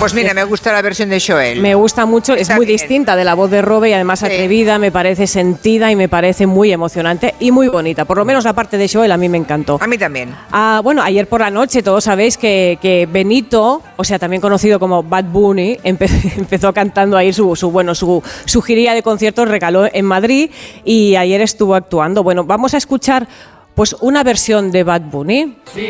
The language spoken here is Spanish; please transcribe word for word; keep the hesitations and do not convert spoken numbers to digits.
Pues mira, me gusta la versión de Joel. Me gusta mucho, Está es muy bien. distinta de la voz de Robe y además Sí. atrevida, me parece sentida y me parece muy emocionante y muy bonita. Por lo menos la parte de Joel a mí me encantó. A mí también. Ah, bueno, ayer por la noche todos sabéis que, que Benito, o sea, también conocido como Bad Bunny, empe- empezó cantando ahí su, su, bueno, su, su giría de conciertos, regaló en Madrid y ayer estuvo actuando. Bueno, vamos a escuchar pues una versión de Bad Bunny. Si